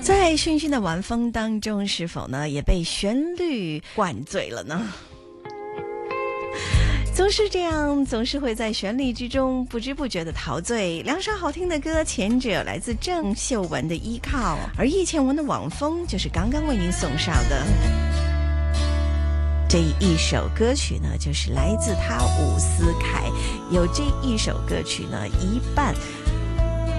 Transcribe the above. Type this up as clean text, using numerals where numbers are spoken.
在讯讯的晚风当中，是否呢也被旋律灌醉了呢？总是这样，总是会在旋律之中不知不觉的陶醉。两首好听的歌，前者来自郑秀文的《依靠》，而叶倩文的《晚风》就是刚刚为您送上的。这一首歌曲呢，就是来自他伍思凯。有这一首歌曲呢，一半